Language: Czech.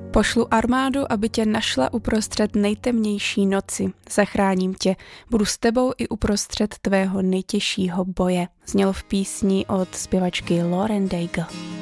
Pošlu armádu, aby tě našla uprostřed nejtemnější noci. Zachráním tě. Budu s tebou i uprostřed tvého nejtěžšího boje. Znělo v písni od zpěvačky Lauren Daigle.